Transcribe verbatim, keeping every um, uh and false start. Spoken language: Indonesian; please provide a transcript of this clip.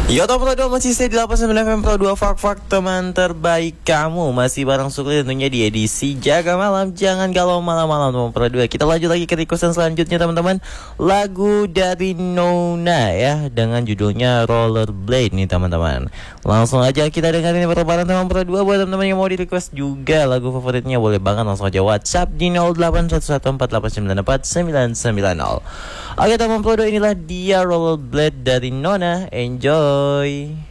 Yo Top Pro dua masih stay di delapan sembilan F M Pro dua. Fak-fak teman terbaik kamu. Masih bareng Sukri tentunya di edisi Jaga Malam. Jangan galau malam-malam teman Pro dua. Kita lanjut lagi ke requestan selanjutnya teman-teman. Lagu dari Nona ya, dengan judulnya Rollerblade nih teman-teman. Langsung aja kita dengerin bareng teman Pro dua. Buat teman-teman yang mau di request juga lagu favoritnya, boleh banget langsung aja WhatsApp di nol delapan satu satu empat delapan sembilan empat sembilan sembilan nol. Oke teman Pro dua, inilah dia Rollerblade dari Nona. Enjoy.